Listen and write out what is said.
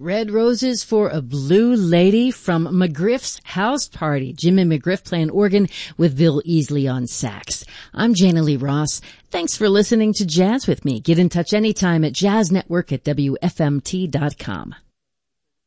Red Roses for a Blue Lady from McGriff's House Party. Jimmy McGriff playing organ with Bill Easley on sax. I'm Jana Lee Ross. Thanks for listening to Jazz with me. Get in touch anytime at jazznetwork@wfmt.com.